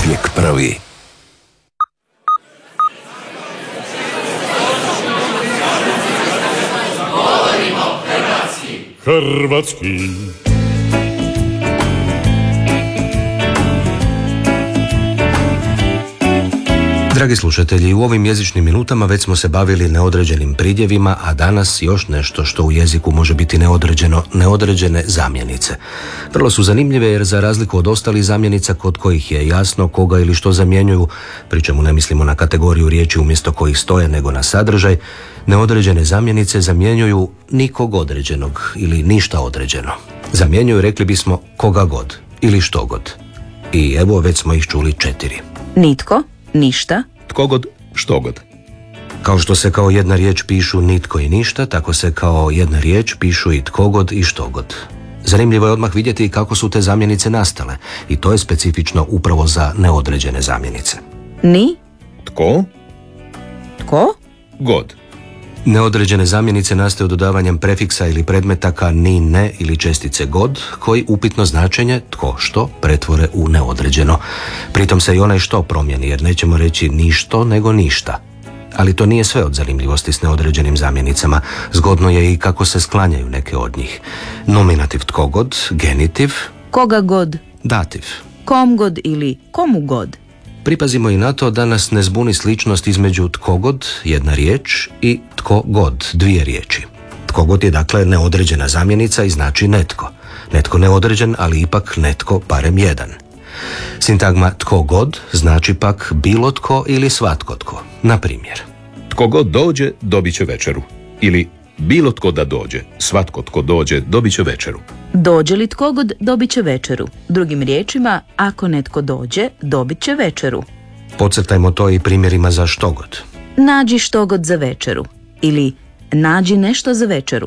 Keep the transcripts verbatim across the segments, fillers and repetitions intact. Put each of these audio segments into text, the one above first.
uvijek prvi. Hrvatski. Dragi slušatelji, u ovim jezičnim minutama već smo se bavili neodređenim pridjevima, a danas još nešto što u jeziku može biti neodređeno, neodređene zamjenice. Vrlo su zanimljive jer za razliku od ostalih zamjenica kod kojih je jasno koga ili što zamjenjuju, pri čemu ne mislimo na kategoriju riječi umjesto kojih stoje nego na sadržaj, neodređene zamjenice zamjenjuju nikog određenog ili ništa određeno. Zamjenjuju, rekli bismo, koga god ili što god. I evo već smo ih čuli četiri. Nitko, ništa, Tkogod, štogod. Kao što se kao jedna riječ pišu nitko i ništa, tako se kao jedna riječ pišu i tkogod i štogod. Zanimljivo je odmah vidjeti kako su te zamjenice nastale i to je specifično upravo za neodređene zamjenice. ni, Tko, tko, god. Neodređene zamjenice nastaju dodavanjem prefiksa ili predmetaka ni, ne ili čestice god, koji upitno značenje tko što pretvore u neodređeno. Pritom se i onaj što promijeni, jer nećemo reći ništo nego ništa. Ali to nije sve od zanimljivosti s neodređenim zamjenicama. Zgodno je i kako se sklanjaju neke od njih. Nominativ tko god, genitiv, koga god, dativ. kom god ili komu god. Pripazimo i na to da nas ne zbuni sličnost između tkogod, jedna riječ, i tko god, dvije riječi. Tkogod je dakle neodređena zamjenica i znači netko. Netko neodređen, ali ipak netko barem jedan. Sintagma tko god znači pak bilo tko ili svatko tko. Na primjer, Tko god dođe, dobit će večeru. Ili bilo tko da dođe, svatko tko dođe, dobit će večeru. Dođe li tko god, dobit će večeru. Drugim riječima, ako netko dođe, dobit će večeru. podcrtajmo to i primjerima za štogod. Nađi što god za večeru. Ili nađi nešto za večeru.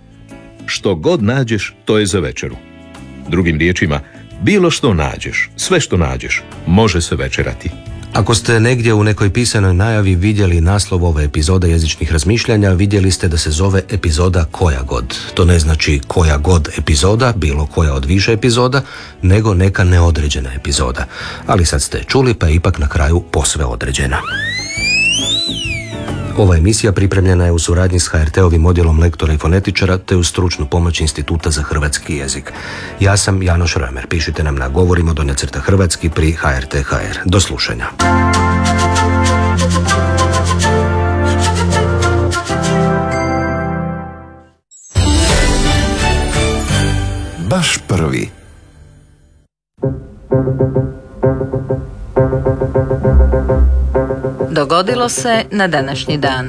Što god nađeš, to je za večeru. Drugim riječima, bilo što nađeš, sve što nađeš, može se večerati. Ako ste negdje u nekoj pisanoj najavi vidjeli naslov ove epizode jezičnih razmišljanja, vidjeli ste da se zove epizoda koja god. To ne znači koja god epizoda, bilo koja od više epizoda, nego neka neodređena epizoda. Ali sad ste čuli, pa je ipak na kraju posve određena. Ova emisija pripremljena je u suradnji s ha er te-ovim odjelom lektora i fonetičara te uz stručnu pomoć Instituta za hrvatski jezik. Ja sam Janoš Römer. Pišite nam na govorimo donja crta hrvatski pri ha er te ha er. Do slušanja. Baš prvi. Dogodilo se na današnji dan.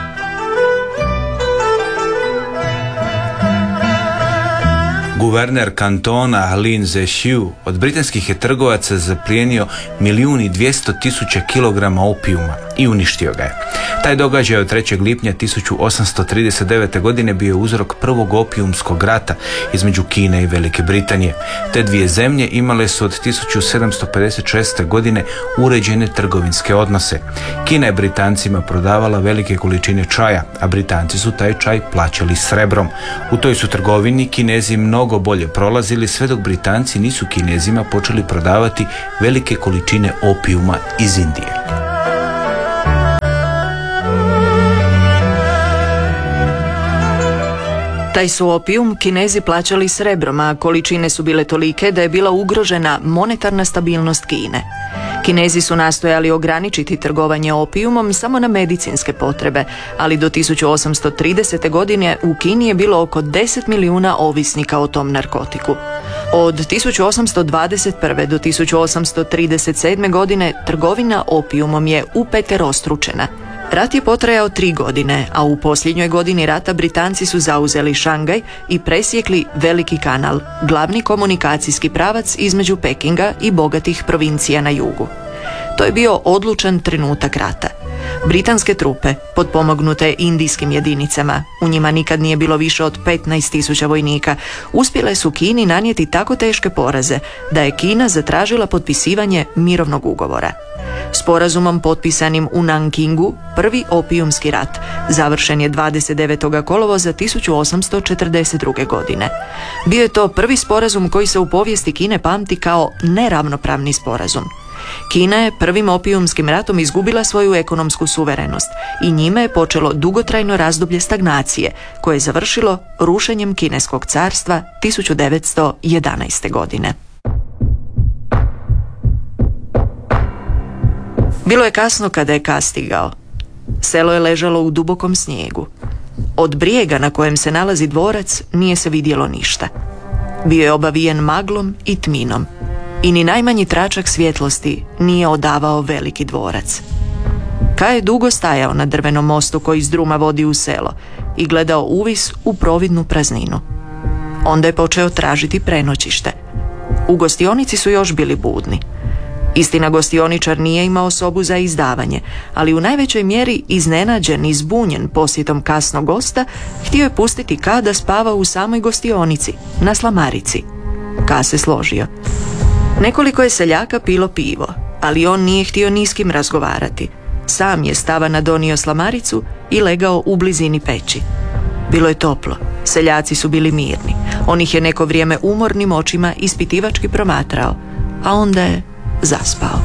Guverner kantona Lin Zexu od britanskih je trgovaca zaplijenio milijun i dvjesto tisuća kilograma opijuma i uništio ga je. Taj događaj od trećeg lipnja tisuću osamsto trideset devete. godine bio je uzrok prvog opijumskog rata između Kine i Velike Britanije. Te dvije zemlje imale su od tisuću sedamsto pedeset šeste. godine uređene trgovinske odnose. Kina je Britancima prodavala velike količine čaja, a Britanci su taj čaj plaćali srebrom. U toj su trgovini Kinezi mnogo bolje prolazili sve dok Britanci nisu Kinezima počeli prodavati velike količine opijuma iz Indije. Taj su opijum Kinezi plaćali srebrom, a količine su bile tolike da je bila ugrožena monetarna stabilnost Kine. Kinezi su nastojali ograničiti trgovanje opijumom samo na medicinske potrebe, ali do tisuću osamsto tridesete. godine u Kini je bilo oko deset milijuna ovisnika o tom narkotiku. Od tisuću osamsto dvadeset prve. do tisuću osamsto trideset sedme. godine trgovina opijumom je upeterostručena. Rat je potrajao tri godine, a u posljednjoj godini rata Britanci su zauzeli Šangaj i presjekli Veliki kanal, glavni komunikacijski pravac između Pekinga i bogatih provincija na jugu. To je bio odlučan trenutak rata. Britanske trupe, potpomognute indijskim jedinicama, u njima nikad nije bilo više od petnaest tisuća vojnika, uspjele su Kini nanijeti tako teške poraze da je Kina zatražila potpisivanje mirovnog ugovora. Sporazumom potpisanim u Nankingu, prvi opijumski rat završen je dvadeset devetog kolovoza tisuću osamsto četrdeset druge. godine. Bio je to prvi sporazum koji se u povijesti Kine pamti kao neravnopravni sporazum. Kina je prvim opijumskim ratom izgubila svoju ekonomsku suverenost i njime je počelo dugotrajno razdoblje stagnacije koje je završilo rušenjem Kineskog carstva tisuću devetsto jedanaeste. godine. Bilo je kasno kada je Ka stigao. Selo je ležalo u dubokom snijegu. Od brijega na kojem se nalazi dvorac nije se vidjelo ništa. Bio je obavijen maglom i tminom i ni najmanji tračak svjetlosti nije odavao veliki dvorac. Ka je dugo stajao na drvenom mostu koji iz druma vodi u selo i gledao uvis u providnu prazninu. Onda je počeo tražiti prenoćište. U gostionici su još bili budni. Istina, gostioničar nije imao sobu za izdavanje, ali u najvećoj mjeri iznenađen i zbunjen posjetom kasnog gosta, htio je pustiti Ka da spava u samoj gostionici, na slamarici. Ka se složio. Nekoliko je seljaka pilo pivo, ali on nije htio ni s kim razgovarati. Sam je stavana donio slamaricu i legao u blizini peći. Bilo je toplo, seljaci su bili mirni. On ih je neko vrijeme umornim očima ispitivački promatrao, a onda je zaspao.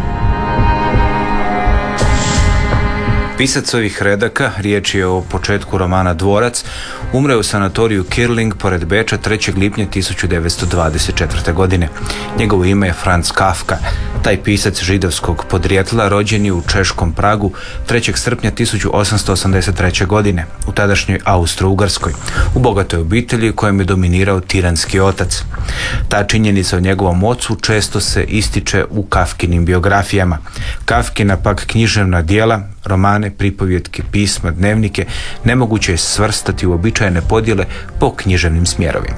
Pisac ovih redaka, riječ je o početku romana Dvorac, umre u sanatoriju Kirling pored Beča trećeg lipnja tisuću devetsto dvadeset četvrte. godine. Njegovo ime je Franz Kafka. Taj pisac židovskog podrijetla rođen je u češkom Pragu trećeg srpnja tisuću osamsto osamdeset treće. godine u tadašnjoj Austro-Ugarskoj, u bogatoj obitelji kojem je dominirao tiranski otac. Ta činjenica o njegovom ocu često se ističe u Kafkinim biografijama. Kafkina pak književna djela, romane, pripovjetke, pisma, dnevnike nemoguće je svrstati u običajne podjele po književnim smjerovima.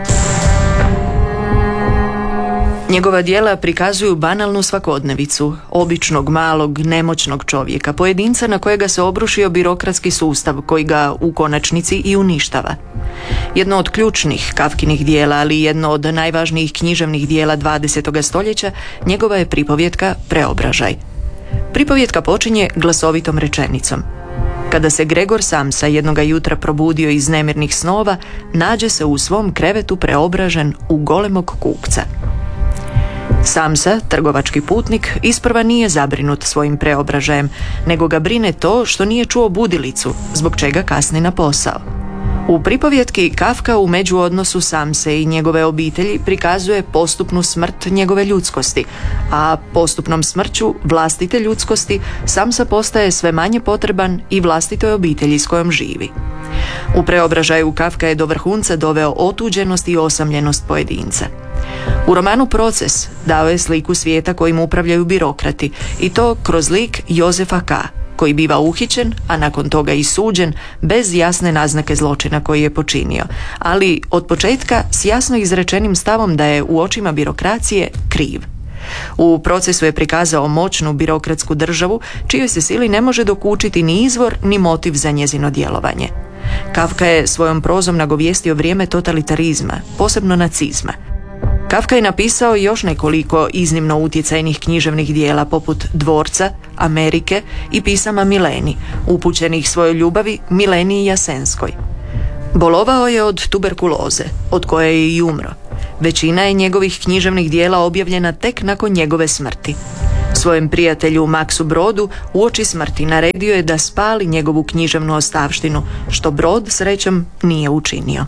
Njegova djela prikazuju banalnu svakodnevicu, običnog, malog, nemoćnog čovjeka, pojedinca na kojega se obrušio birokratski sustav koji ga u konačnici i uništava. Jedno od ključnih Kafkinih djela, ali i jedno od najvažnijih književnih djela dvadesetog stoljeća, njegova je pripovjetka Preobražaj. Pripovjetka počinje glasovitom rečenicom. Kada se Gregor Samsa jednoga jutra probudio iz nemirnih snova, nađe se u svom krevetu preobražen u golemog kukca. Samsa, trgovački putnik, isprva nije zabrinut svojim preobražajem, nego ga brine to što nije čuo budilicu, zbog čega kasni na posao. U pripovjetki Kafka u međuodnosu Samse i njegove obitelji prikazuje postupnu smrt njegove ljudskosti, a postupnom smrću vlastite ljudskosti Samsa postaje sve manje potreban i vlastitoj obitelji s kojom živi. U Preobražaju Kafka je do vrhunca doveo otuđenost i osamljenost pojedinca. U romanu Proces dao je sliku svijeta kojim upravljaju birokrati, i to kroz lik Jozefa K., koji biva uhićen, a nakon toga i suđen, bez jasne naznake zločina koji je počinio, ali od početka s jasno izrečenim stavom da je u očima birokracije kriv. U Procesu je prikazao moćnu birokratsku državu, čijoj se sili ne može dokučiti ni izvor ni motiv za njezino djelovanje. Kafka je svojom prozom nagovijestio vrijeme totalitarizma, posebno nacizma. Kafka je napisao još nekoliko iznimno utjecajnih književnih dijela poput Dvorca, Amerike i pisama Mileni, upućenih svojoj ljubavi Mileniji Jasenskoj. Bolovao je od tuberkuloze, od koje je i umro. Većina je njegovih književnih dijela objavljena tek nakon njegove smrti. Svojem prijatelju Maksu Brodu uoči smrti naredio je da spali njegovu književnu ostavštinu, što Brod srećom nije učinio.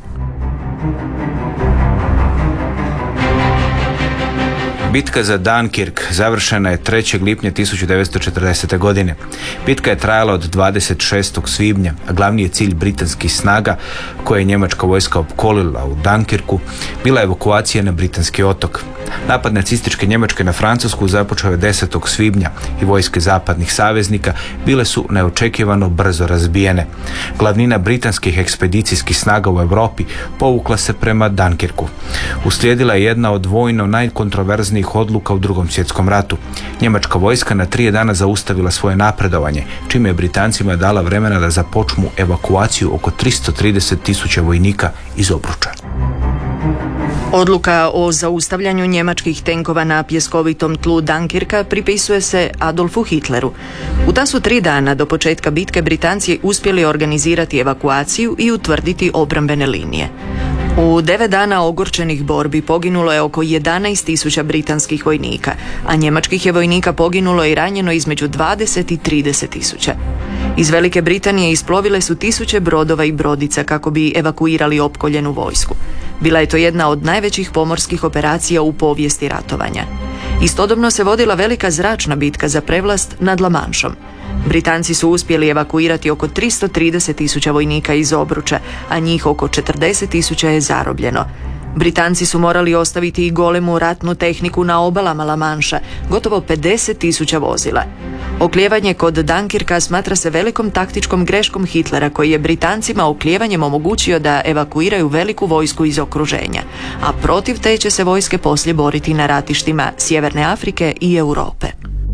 Bitka za Dunkirk završena je trećeg lipnja tisuću devetsto četrdesete. godine. Bitka je trajala od dvadeset šestog svibnja, a glavni je cilj britanskih snaga, koje je njemačka vojska opkolila u Dunkirku, bila evakuacija na britanski otok. Napad nacističke Njemačke na Francusku započeo je desetog svibnja i vojske zapadnih saveznika bile su neočekivano brzo razbijene. Glavnina britanskih ekspedicijskih snaga u Europi povukla se prema Dunkirku. Uslijedila je jedna od vojno najkontroverznijih odluka u Drugom svjetskom ratu. Njemačka vojska na tri dana zaustavila svoje napredovanje, čime je Britancima dala vremena da započnu evakuaciju oko tristo trideset tisuća vojnika iz Obruča. Odluka o zaustavljanju njemačkih tenkova na pjeskovitom tlu Dunkirka pripisuje se Adolfu Hitleru. U ta su tri dana do početka bitke Britanci uspjeli organizirati evakuaciju i utvrditi obrambene linije. U devet dana ogorčenih borbi poginulo je oko jedanaest tisuća britanskih vojnika, a njemačkih je vojnika poginulo i ranjeno između dvadeset i trideset tisuća. Iz Velike Britanije isplovile su tisuće brodova i brodica kako bi evakuirali opkoljenu vojsku. Bila je to jedna od najvećih pomorskih operacija u povijesti ratovanja. Istodobno se vodila velika zračna bitka za prevlast nad La Manšom. Britanci su uspjeli evakuirati oko tristo trideset tisuća vojnika iz Obruča, a njih oko četrdeset tisuća je zarobljeno. Britanci su morali ostaviti i golemu ratnu tehniku na obalama La Manša, gotovo pedeset tisuća vozila. Oklijevanje kod Dunkirka smatra se velikom taktičkom greškom Hitlera, koji je Britancima oklijevanjem omogućio da evakuiraju veliku vojsku iz okruženja, a protiv te će se vojske poslije boriti na ratištima Sjeverne Afrike i Europe.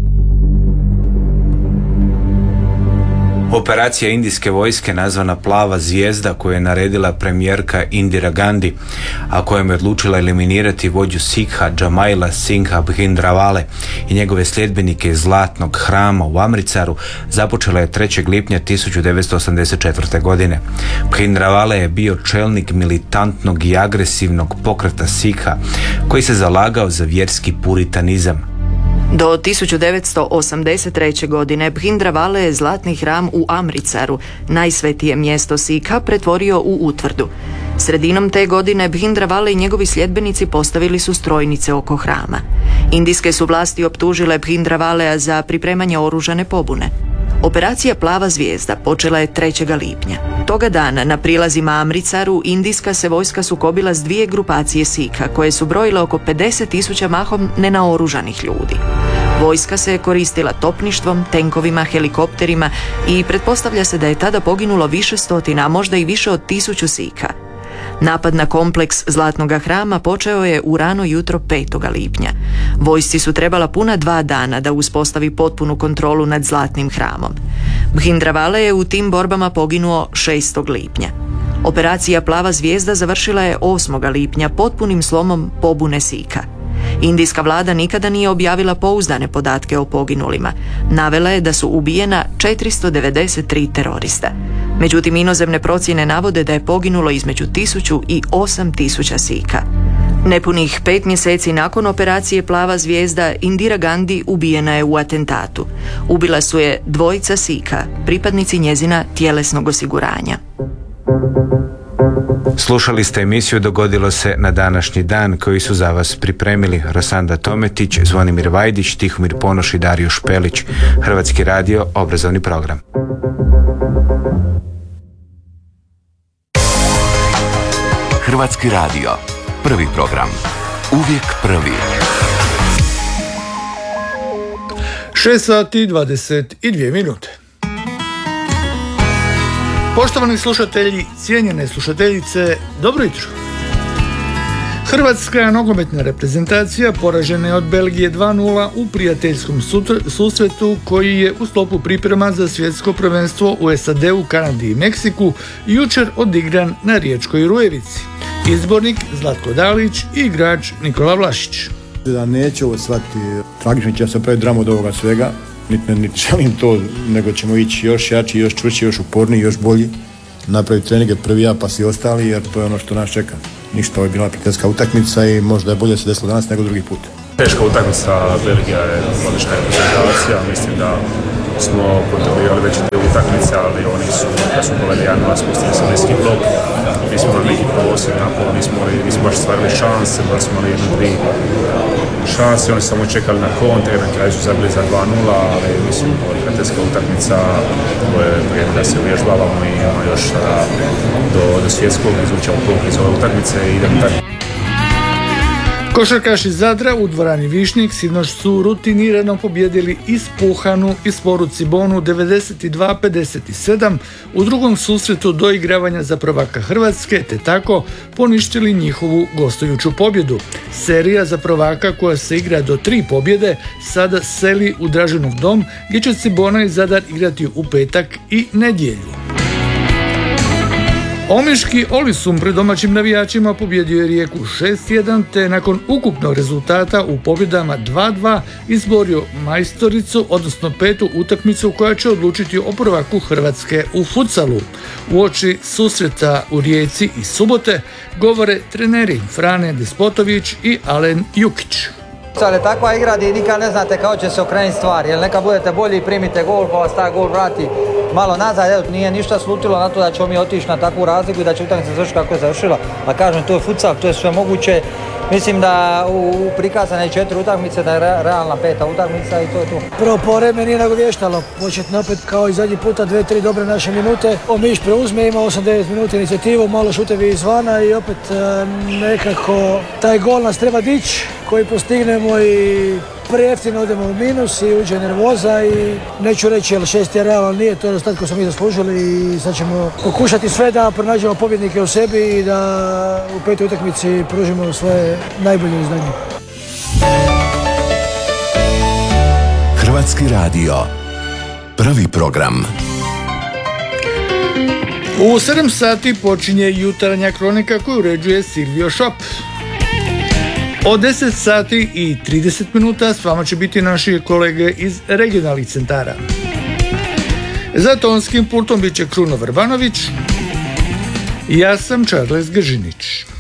Operacija indijske vojske nazvana Plava zvijezda, koju je naredila premijerka Indira Gandhi, a kojom je odlučila eliminirati vođu Sikha Jamaila Singha Bhindravale i njegove sljedbenike iz Zlatnog hrama u Amricaru, započela je trećeg lipnja tisuću devetsto osamdeset četvrte. godine. Bhindravale je bio čelnik militantnog i agresivnog pokreta Sikha, koji se zalagao za vjerski puritanizam. Do tisuću devetsto osamdeset treće. godine Bhindravale je Zlatni hram u Amricaru, najsvetije mjesto Sikha, pretvorio u utvrdu. Sredinom te godine Bhindravale i njegovi sljedbenici postavili su strojnice oko hrama. Indijske su vlasti optužile Bhindravalea za pripremanje oružane pobune. Operacija Plava zvijezda počela je trećeg lipnja. Toga dana na prilazima Amricaru indijska se vojska sukobila s dvije grupacije Sikha koje su brojile oko pedeset tisuća mahom nenaoružanih ljudi. Vojska se koristila topništvom, tenkovima, helikopterima i pretpostavlja se da je tada poginulo više stotina, a možda i više od tisuću Sikha. Napad na kompleks Zlatnog hrama počeo je u rano jutro petog lipnja. Vojsci su trebala puna dva dana da uspostavi potpunu kontrolu nad Zlatnim hramom. Bhindravale je u tim borbama poginuo šestog lipnja. Operacija Plava zvijezda završila je osmog lipnja potpunim slomom pobune Sikha. Indijska vlada nikada nije objavila pouzdane podatke o poginulima. Navela je da su ubijena četiristo devedeset tri terorista. Međutim, inozemne procjene navode da je poginulo između tisuću i osam tisuća Sikha. Nepunih pet mjeseci nakon operacije Plava zvijezda, Indira Gandhi ubijena je u atentatu. Ubila su je dvojica Sikha, pripadnici njezina tjelesnog osiguranja. Slušali ste emisiju Dogodilo se na današnji dan, koju su za vas pripremili Rosanda Tometić, Zvonimir Vajdić, Tihomir Ponoš i Dario Špelić. Hrvatski radio, obrazovni program. Hrvatski radio, prvi program. Uvijek prvi. šest sati dvadeset dvije minute. Poštovani slušatelji, cijenjene slušateljice, dobro jutro. Hrvatska nogometna reprezentacija poražena je od Belgije dva nula u prijateljskom susretu koji je u sklopu priprema za svjetsko prvenstvo u S A D-u, Kanadi i Meksiku jučer odigran na Riječkoj Rujevici. Izbornik Zlatko Dalić i igrač Nikola Vlašić. Da neće ovo shvatiti, tragično će se pravi dramu od ovoga svega, niti nit želim to, nego ćemo ići još jači, još čvršći, još uporniji, još bolji, napraviti treninge prvi ja pa svi ostali, jer to je ono što nas čeka. Ništa, ovo je bila prijateljska utakmica i možda je bolje se desilo danas nego drugi put. Teška utakmica, Belgija je odlična reprezentacija, mislim da smo kontrolirali veći dio utakmice, ali oni su, da su poveli jedan nula, spustili se bliski blok, mi smo imali neki prosjek napol, nismo, nismo baš stvarili šanse, baš smo imali jednu, tri šanse, oni su samo čekali na kontre, na kraju su zabili za dva nula, ali mislim, ovo je prijateljska utakmica, ovo je vrijeme da se uvježbavamo i imamo još da do, do svjetskog izvučemo pouke iz ove utakmice i idemo tako. Košarkaši Zadra u dvorani Višnjik sinoć su rutinirano pobjedili Ispuhanu i Sporu Cibonu devedeset dva pedeset sedam u drugom susretu doigravanja za prvaka Hrvatske, te tako poništili njihovu gostujuću pobjedu. Serija za prvaka koja se igra do tri pobjede sada seli u Draženov dom, gdje će Cibona i Zadar igrati u petak i nedjelju. Omiški Olisum pred domaćim navijačima pobjedio je Rijeku šest jedan, te nakon ukupnog rezultata u pobjedama dva dva izborio majstoricu, odnosno petu utakmicu koja će odlučiti o prvaku Hrvatske u futsalu. Uoči susreta u Rijeci i subote govore treneri Frane Despotović i Alen Jukić. Ali takva igra gdje nikad ne znate kako će se okrenuti stvar, jer neka budete bolji i primite gol pa vas taj gol vrati malo nazad, evo, nije ništa slutilo na to da ćemo mi otići na takvu razliku i da će utakmica završiti kako je završila, a kažem to je futsal, to je sve moguće. Mislim da u prikazane četiri utakmice da je realna peta utakmica i to je to. Prvo po vreme nije nagovještalo, početi opet kao i zadnji puta, dve, tri dobre naše minute. Omiš preuzme, ima osam devet minuta inicijativu, malo šutevi izvana i opet nekako taj gol nas treba dići koji postignemo i prejeftino odemo u minus i uđe nervoza i neću reći jel šest je realno, nije to rezultat koji smo mi zaslužili i sad ćemo pokušati sve da pronađemo pobjednike u sebi i da u petoj utakmici pružimo svoje najbolje izdanje. Hrvatski radio. Prvi program. U sedam sati počinje jutarnja kronika koju uređuje Silvio Šop. Od deset sati i trideset minuta s vama će biti naši kolege iz regionalnih centara. Za tonskim pultom bit će Kruno Vrbanović. Ja sam Charles Gržinić.